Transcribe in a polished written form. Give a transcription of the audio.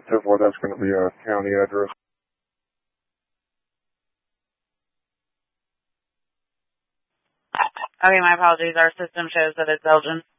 therefore that's going to be a county address. Okay, my apologies. Our system shows that it's Elgin.